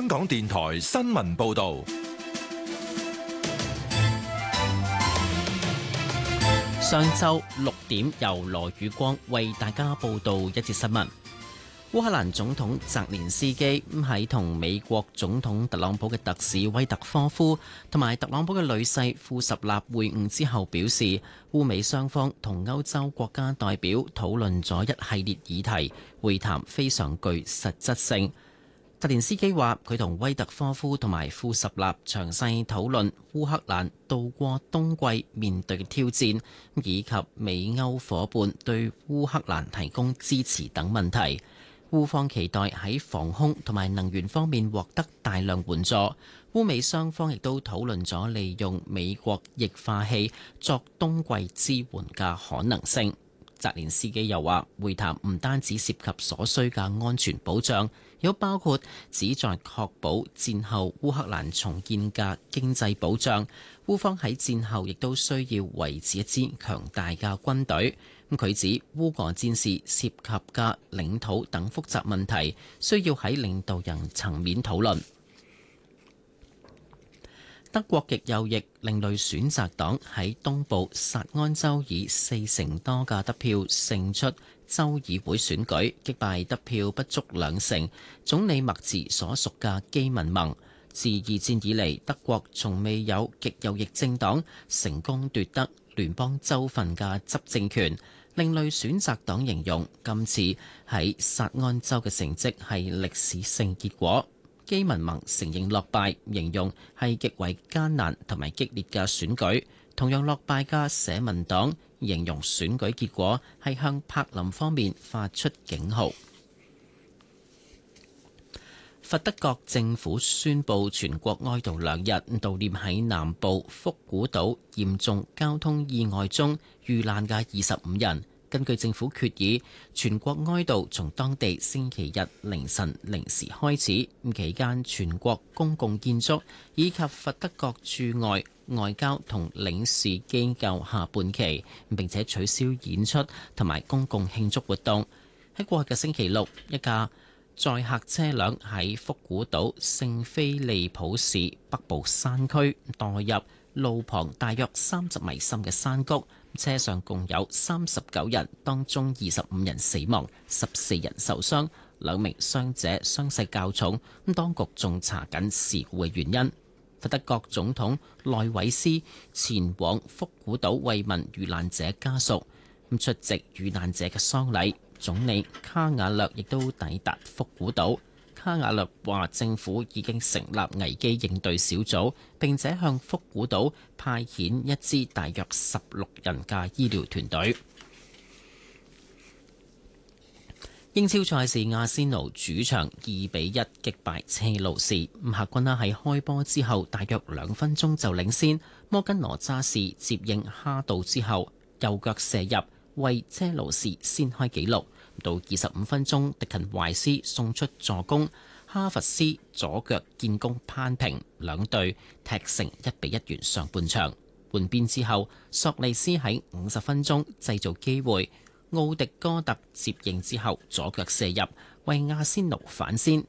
港電台新聞報道。 上晝6點，由羅宇光為大家報道一節新聞。烏克蘭總統澤連斯基喺同美國總統特朗普嘅特使威特科夫同埋特朗普嘅女婿庫什納會晤之後表示，烏美雙方同歐洲國家代表討論咗一系列議題，會談非常具實質性。澤連斯基話，佢同威特科夫同埋庫什納詳細討論烏克蘭度過冬季面對嘅挑戰，以及美歐夥伴對烏克蘭提供支持等問題。烏方期待喺防空同埋能源方面獲得大量援助。烏美雙方亦都討論咗利用美國液化氣作冬季支援嘅可能性。澤連斯基又話，會談唔單止涉及所需嘅安全保障，亦都包括旨在確保戰後烏克蘭重建嘅經濟保障。烏方喺戰後亦都需要維持一支強大嘅軍隊。佢指烏俄戰事涉及嘅領土等複雜問題，需要喺領導人層面討論。德國極右翼另類選擇黨喺東部薩安州以40%多嘅得票勝出州議會選舉，擊敗得票不足2成總理默茨所屬嘅基民盟。自二戰以嚟，德國從未有極右翼政黨成功奪得聯邦州份嘅執政權。另類選擇黨形容今次喺薩安州嘅成績係歷史性結果。基民盟承認落敗，形容係極為艱難同埋激烈嘅選舉。同樣落敗嘅社民黨形容選舉結果係向柏林方面發出警號。佛得角政府宣布全國哀悼2日，悼念喺南部福古島嚴重交通意外中遇難嘅25人。根據政府決議，全國哀悼從當地星期日凌晨0時開始，期間全國公共建築以及佛得角駐外外交同領事機構下半旗，並且取消演出同埋公共慶祝活動。喺過去嘅星期六，一架載客車輛喺福古島聖菲利普市北部山區墮入路旁大約30米深嘅山谷，車上共有39人，當中25人死亡，14人受傷，2名傷者傷勢較重。當局仲查緊事故嘅原因。佛得角總統內維斯前往福古島慰問遇難者家屬，出席遇難者嘅喪禮。總理卡瓦略亦都抵達福古島。卡瓦略話政府已經成立危機應對小組，並且向福古島派遣一支大約16人嘅醫療團隊。英超賽事，阿仙奴主場2-1擊敗車路士。客軍喺開波之後大約2分鐘就領先，摩根羅渣士接應哈道之後右腳射入，為車路士先開紀錄。到25分鐘，迪勤懷斯送出助攻，哈弗斯左腳建功攀平，兩隊踢成1-1完上半場。換邊之後，索利斯喺50分鐘製造機會，奧迪哥特接應之後左腳射入，為阿仙奴反先。